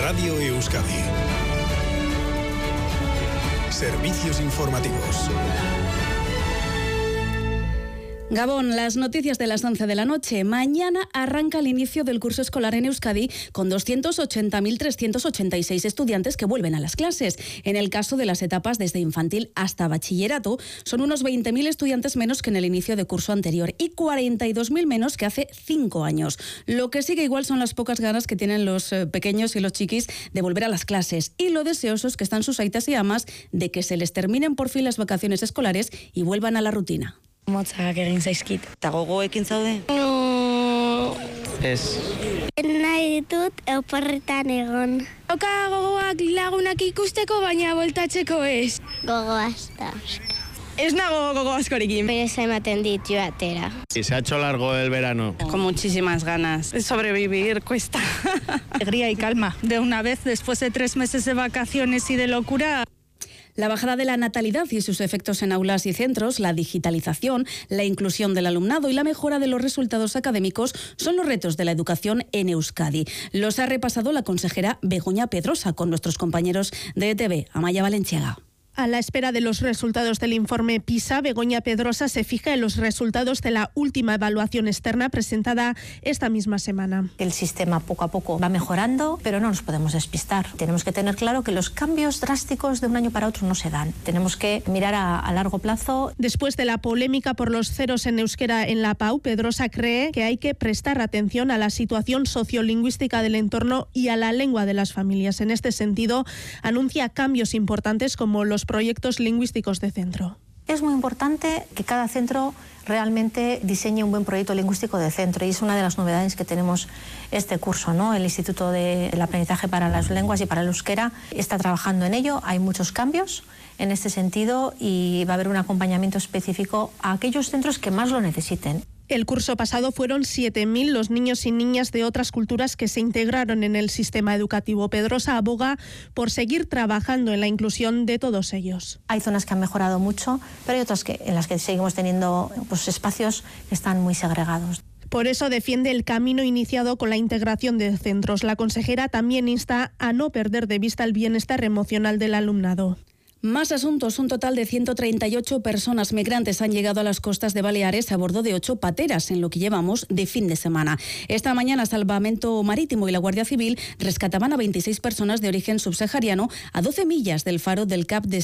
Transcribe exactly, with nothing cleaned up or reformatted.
Radio Euskadi. Servicios informativos. Gabón, las noticias de las once de la noche. Mañana arranca el inicio del curso escolar en Euskadi con doscientos ochenta mil trescientos ochenta y seis estudiantes que vuelven a las clases. En el caso de las etapas desde infantil hasta bachillerato, son unos veinte mil estudiantes menos que en el inicio de curso anterior y cuarenta y dos mil menos que hace cinco años. Lo que sigue igual son las pocas ganas que tienen los pequeños y los chiquis de volver a las clases y lo deseosos que están sus aitas y amas de que se les terminen por fin las vacaciones escolares y vuelvan a la rutina. Motzak egin zaizkit. Eta gogoekin zaude? No. Ez. Nahi ditut oporretan egon. Oka gogoak lagunak ikusteko, baina voltatzeko ez. Gogo hasta. Ez nago gogo askorekin. Pero se ematen dit joatera. Y se ha hecho largo el verano. Con muchísimas ganas. Sobrevivir cuesta. Alegría y calma. De una vez, después de tres meses de vacaciones y de locura. La bajada de la natalidad y sus efectos en aulas y centros, la digitalización, la inclusión del alumnado y la mejora de los resultados académicos son los retos de la educación en Euskadi. Los ha repasado la consejera Begoña Pedrosa con nuestros compañeros de E T V, Amaia Valenciaga. A la espera de los resultados del informe PISA, Begoña Pedrosa se fija en los resultados de la última evaluación externa presentada esta misma semana. El sistema poco a poco va mejorando, pero no nos podemos despistar. Tenemos que tener claro que los cambios drásticos de un año para otro no se dan. Tenemos que mirar a, a largo plazo. Después de la polémica por los ceros en euskera en la PAU, Pedrosa cree que hay que prestar atención a la situación sociolingüística del entorno y a la lengua de las familias. En este sentido, anuncia cambios importantes como los proyectos lingüísticos de centro. Es muy importante que cada centro realmente diseñe un buen proyecto lingüístico de centro y es una de las novedades que tenemos este curso, ¿no? El Instituto del Aprendizaje para las Lenguas y para el Euskera está trabajando en ello. Hay muchos cambios en este sentido y va a haber un acompañamiento específico a aquellos centros que más lo necesiten. El curso pasado fueron siete mil los niños y niñas de otras culturas que se integraron en el sistema educativo. Pedrosa aboga por seguir trabajando en la inclusión de todos ellos. Hay zonas que han mejorado mucho, pero hay otras que, en las que seguimos teniendo pues, espacios que están muy segregados. Por eso defiende el camino iniciado con la integración de centros. La consejera también insta a no perder de vista el bienestar emocional del alumnado. Más asuntos. Un total de ciento treinta y ocho personas migrantes han llegado a las costas de Baleares a bordo de ocho pateras en lo que llevamos de fin de semana. Esta mañana Salvamento Marítimo y la Guardia Civil rescataban a veintiséis personas de origen subsahariano a doce millas del faro del Cap de